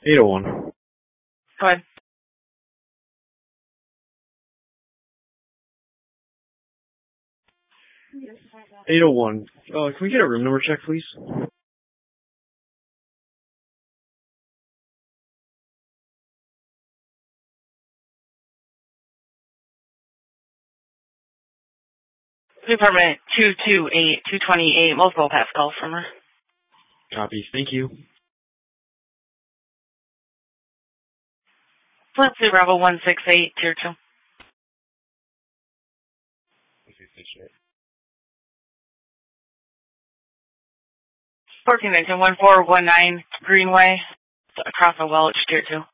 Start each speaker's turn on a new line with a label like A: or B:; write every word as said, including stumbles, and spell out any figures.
A: eight oh one.
B: Go ahead.
A: eight oh one. Uh, can we get a room number check, please?
B: Department two two eight, two twenty-eight, multiple pass calls from her.
A: Copy. Thank you.
B: Flip to Bravo one six eight, tier two. fourteen nineteen one four one nine Greenway, across the Welch, tier two.